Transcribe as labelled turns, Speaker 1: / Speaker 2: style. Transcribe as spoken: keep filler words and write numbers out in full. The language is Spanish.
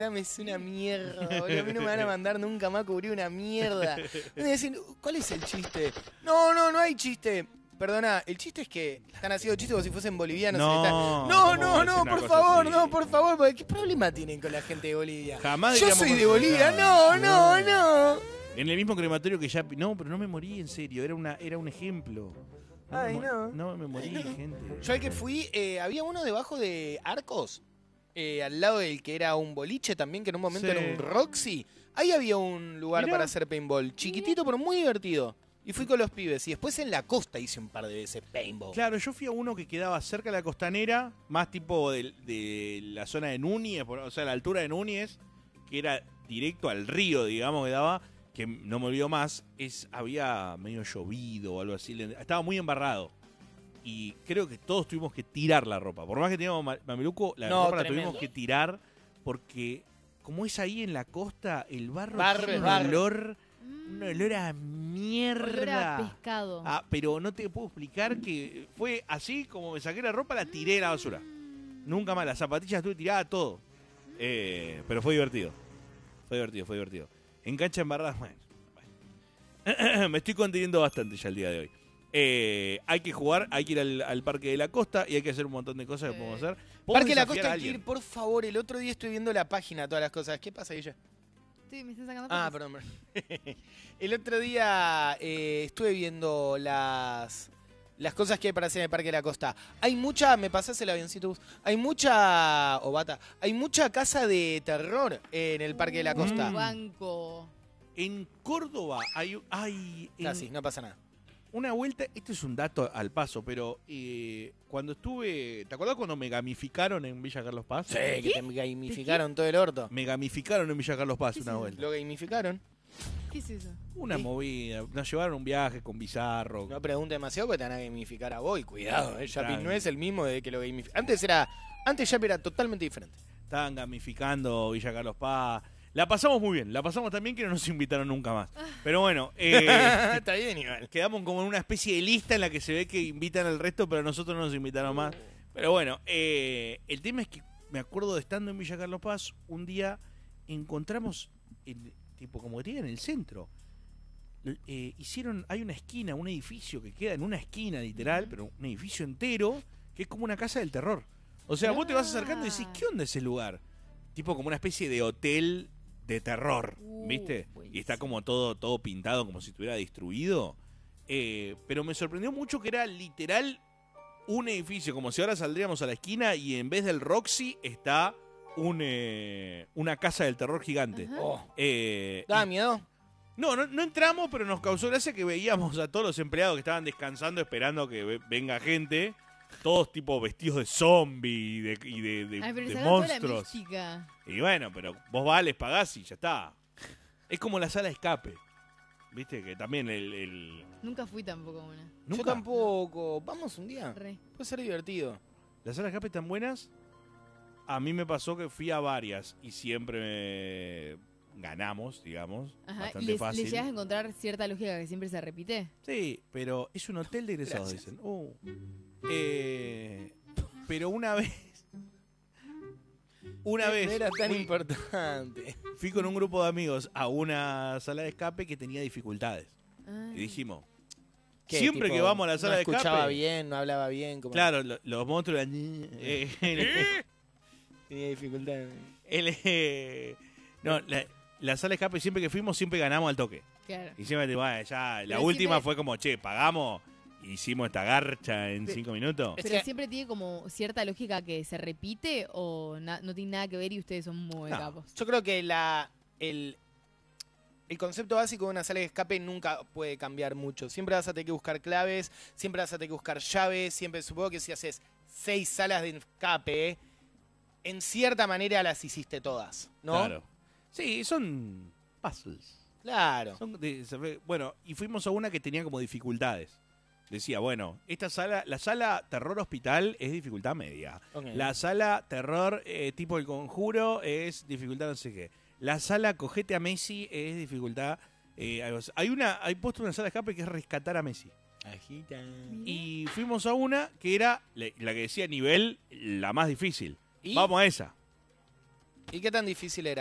Speaker 1: Es una mierda, boludo. A mí no me van a mandar nunca más a cubrir una mierda. Me dicen, ¿cuál es el chiste? No, no, no hay chiste. Perdona, el chiste es que están haciendo chistes como si fuesen bolivianos.
Speaker 2: No,
Speaker 1: están... no, no, no, por favor, así? no, por favor. Porque ¿qué problema tienen con la gente de Bolivia?
Speaker 2: Jamás
Speaker 1: Yo soy de Bolivia, no, no, no.
Speaker 2: En el mismo crematorio que ya... No, pero no me morí, en serio. Era, una, era un ejemplo. No
Speaker 1: Ay,
Speaker 2: me
Speaker 1: no.
Speaker 2: No me morí, no. gente.
Speaker 1: Yo al que fui, eh, había uno debajo de Arcos. Eh, al lado del que era un boliche también, que en un momento sí. era un Roxy. Ahí había un lugar Mirá. para hacer paintball. Chiquitito, pero muy divertido. Y fui con los pibes. Y después en la costa hice un par de veces paintball.
Speaker 2: Claro, yo fui a uno que quedaba cerca de la costanera, más tipo de, de la zona de Núñez, o sea, la altura de Núñez, que era directo al río, digamos, que daba, que no me olvido más, es había medio llovido o algo así. Estaba muy embarrado. Y creo que todos tuvimos que tirar la ropa. Por más que teníamos mameluco, la
Speaker 1: no,
Speaker 2: ropa
Speaker 1: tremendo.
Speaker 2: la tuvimos que tirar porque, como es ahí en la costa, el barro,
Speaker 1: barro
Speaker 2: tiene un
Speaker 1: barro.
Speaker 2: olor, un olor a mierda.
Speaker 3: Olor a pescado.
Speaker 2: Ah, pero no te puedo explicar que fue así como me saqué la ropa, la tiré a la basura. Nunca más, las zapatillas estuve tirada, todo. Eh, pero fue divertido. Fue divertido, fue divertido. En cancha embarrada, bueno. bueno. Me estoy conteniendo bastante ya el día de hoy. Eh, hay que jugar, hay que ir al, al Parque de la Costa y hay que hacer un montón de cosas que podemos hacer.
Speaker 1: Parque de la Costa hay que ir, por favor. El otro día estoy viendo la página, todas las cosas. ¿Qué pasa, Guilla?
Speaker 3: Sí, me están sacando
Speaker 1: Ah, perdón. El otro día eh, estuve viendo las las cosas que hay para hacer en el Parque de la Costa. Hay mucha, me pasás el avioncito bus, hay mucha, o bata, hay mucha casa de terror en el Parque de la Costa.
Speaker 3: Mm. Banco.
Speaker 2: En Córdoba hay... hay en...
Speaker 1: Casi, no pasa nada.
Speaker 2: Una vuelta, este es un dato al paso, pero eh, cuando estuve... ¿Te acuerdas cuando me gamificaron en Villa Carlos Paz?
Speaker 1: Sí, ¿Qué? que te gamificaron todo el orto.
Speaker 2: Me gamificaron en Villa Carlos Paz una vuelta.
Speaker 1: ¿Lo gamificaron?
Speaker 3: ¿Qué es eso?
Speaker 2: Una ¿Sí? movida. Nos llevaron un viaje con Bizarro.
Speaker 1: No pregunte demasiado porque te van a gamificar a vos. Y cuidado, eh, Yapi claro. no es el mismo de que lo gamificaron. Antes era... Antes Yapi era totalmente diferente.
Speaker 2: Estaban gamificando Villa Carlos Paz... La pasamos muy bien, la pasamos tan bien que no nos invitaron nunca más. Pero bueno, eh,
Speaker 1: está bien igual.
Speaker 2: Quedamos como en una especie de lista en la que se ve que invitan al resto, pero nosotros no nos invitaron más. Pero bueno, eh, el tema es que me acuerdo de estando en Villa Carlos Paz, un día encontramos, el, tipo como que tiene en el centro, eh, hicieron, hay una esquina, un edificio que queda en una esquina literal, pero un edificio entero, que es como una casa del terror. O sea, ah. vos te vas acercando y decís, ¿qué onda ese lugar? Tipo como una especie de hotel de terror, ¿viste? Uh, y está como todo, todo pintado como si estuviera destruido. Eh, pero me sorprendió mucho que era literal un edificio, como si ahora saldríamos a la esquina y en vez del Roxy está un, eh, una casa del terror gigante.
Speaker 1: Oh.
Speaker 2: Eh,
Speaker 1: ¿Da
Speaker 2: y,
Speaker 1: miedo?
Speaker 2: No, no, no entramos, pero nos causó gracia que veíamos a todos los empleados que estaban descansando esperando que venga gente. Todos tipo vestidos de zombie y de, y de, de,
Speaker 3: Ay, pero
Speaker 2: de
Speaker 3: se
Speaker 2: monstruos.
Speaker 3: Toda la
Speaker 2: y bueno, pero vos vas, les pagás y ya está. Es como la sala de escape. Viste que también el... el...
Speaker 3: Nunca fui tampoco a una.
Speaker 1: ¿Nunca? Yo tampoco. Vamos un día.
Speaker 3: Re.
Speaker 1: Puede ser divertido.
Speaker 2: ¿Las salas de escape están buenas? A mí me pasó que fui a varias y siempre me... ganamos, digamos.
Speaker 3: Ajá.
Speaker 2: Bastante
Speaker 3: ¿Les,
Speaker 2: fácil.
Speaker 3: ¿Les llegas a encontrar cierta lógica que siempre se repite?
Speaker 2: Sí, pero es un hotel de egresados, dicen. Uh. Eh, pero una vez una
Speaker 1: no
Speaker 2: vez
Speaker 1: era tan
Speaker 2: fui,
Speaker 1: importante
Speaker 2: fui con un grupo de amigos a una sala de escape que tenía dificultades. ah. Y dijimos
Speaker 1: ¿Qué,
Speaker 2: siempre
Speaker 1: tipo,
Speaker 2: que vamos a la sala
Speaker 1: no
Speaker 2: de escape no
Speaker 1: escuchaba bien, no hablaba bien como...
Speaker 2: claro, lo, los monstruos eran, eh,
Speaker 1: tenía dificultades
Speaker 2: el, eh, no, la, la sala de escape siempre que fuimos siempre ganamos al toque.
Speaker 3: Claro.
Speaker 2: Y siempre bueno, ya la
Speaker 3: pero
Speaker 2: última
Speaker 3: siempre...
Speaker 2: fue como che, pagamos. Hicimos esta garcha en
Speaker 3: pero,
Speaker 2: cinco minutos.
Speaker 3: ¿Pero es siempre tiene como cierta lógica que se repite o na no tiene nada que ver y ustedes son muy no. capos?
Speaker 1: Yo creo que la el, el concepto básico de una sala de escape nunca puede cambiar mucho. Siempre vas a tener que buscar claves, siempre vas a tener que buscar llaves, siempre supongo que si haces seis salas de escape, en cierta manera las hiciste todas, ¿no?
Speaker 2: Claro. Sí, son puzzles.
Speaker 1: Claro.
Speaker 2: Son de, bueno, y fuimos a una que tenía como dificultades. Decía, bueno, esta sala, la sala terror hospital es dificultad media. Okay. La sala terror eh, tipo el conjuro es dificultad no sé qué. La sala cogete a Messi es dificultad... Eh, hay una, hay puesto una sala de escape que es rescatar a Messi.
Speaker 1: Agita.
Speaker 2: Y fuimos a una que era la, la que decía nivel la más difícil. ¿Y? Vamos a esa.
Speaker 1: ¿Y qué tan difícil era?